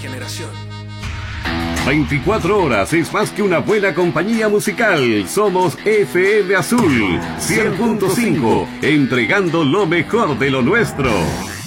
generación. 24 horas es más que una buena compañía musical. Somos FM Azul 100.5, entregando lo mejor de lo nuestro.